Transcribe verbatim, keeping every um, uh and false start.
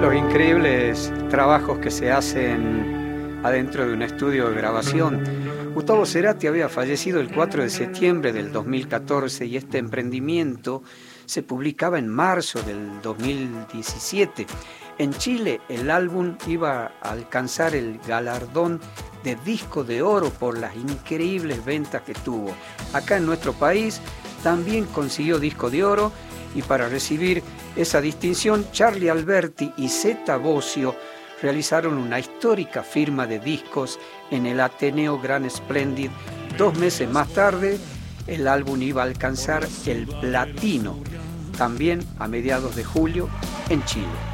Los increíbles trabajos que se hacen adentro de un estudio de grabación. Gustavo Cerati había fallecido el cuatro de septiembre del dos mil catorce y este emprendimiento se publicaba en marzo del dos mil diecisiete. En Chile el álbum iba a alcanzar el galardón de disco de oro por las increíbles ventas que tuvo. Acá en nuestro país también consiguió disco de oro y para recibir esa distinción Charly Alberti y Zeta Bosio realizaron una histórica firma de discos en el Ateneo Gran Splendid. Dos meses más tarde el álbum iba a alcanzar el platino, también a mediados de julio en Chile.